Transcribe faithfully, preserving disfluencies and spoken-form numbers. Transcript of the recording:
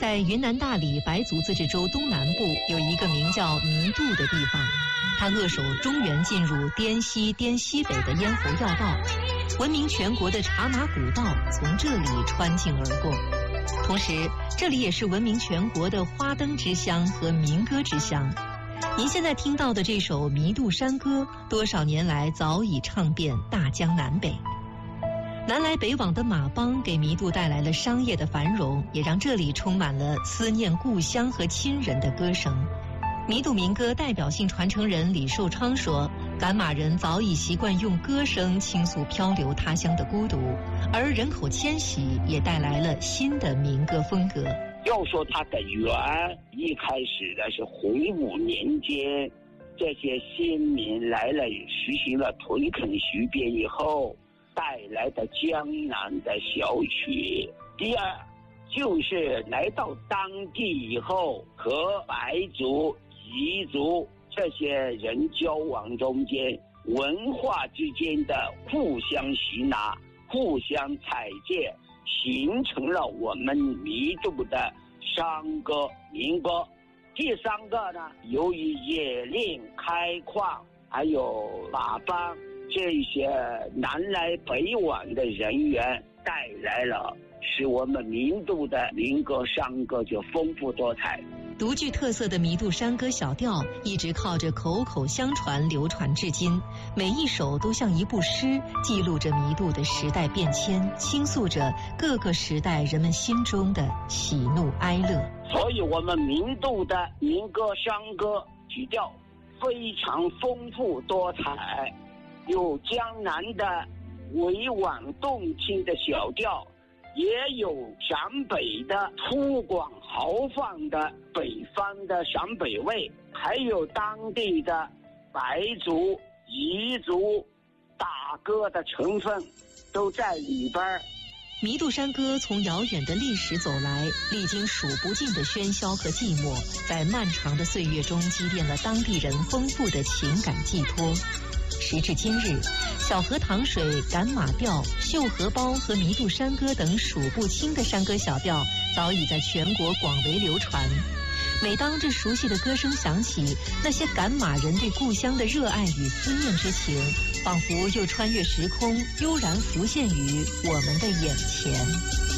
在云南大理白族自治州东南部有一个名叫弥渡的地方，它扼守中原进入滇西滇西北的咽喉要道，闻名全国的茶马古道从这里穿境而过。同时，这里也是闻名全国的花灯之乡和民歌之乡。您现在听到的这首《弥渡山歌》，多少年来早已唱遍大江南北。南来北往的马帮给弥渡带来了商业的繁荣，也让这里充满了思念故乡和亲人的歌声。弥渡民歌代表性传承人李寿昌说，赶马人早已习惯用歌声倾诉漂流他乡的孤独，而人口迁徙也带来了新的民歌风格。 要说它的源，一开始的是洪武年间，这些先民来了，实行了屯垦徐编以后带来的江南的小曲。第二，就是来到当地以后，和白族、彝族这些人交往中间，文化之间的互相吸纳、互相采借，形成了我们弥渡的山歌、民歌。第三个呢，由于冶炼、开矿，还有马帮这些南来北往的人员，带来了使我们弥渡的民歌山歌就丰富多彩。 独具特色的弥渡山歌小调一直靠着口口相传流传至今，每一首都像一部诗，记录着弥渡的时代变迁，倾诉着各个时代人们心中的喜怒哀乐。 所以我们弥渡的民歌山歌曲调非常丰富多彩，有江南的委婉动听的小调，也有陕北的粗犷豪放的北方的陕北味，还有当地的白族、彝族打歌的成分都在里边。 弥渡山歌从遥远的历史走来，历经数不尽的喧嚣和寂寞，在漫长的岁月中积淀了当地人丰富的情感寄托。时至今日，小河淌水、赶马调、绣荷包和弥渡山歌等数不清的山歌小调早已在全国广为流传。每当这熟悉的歌声响起，那些赶马人对故乡的热爱与思念之情，仿佛又穿越时空，悠然浮现于我们的眼前。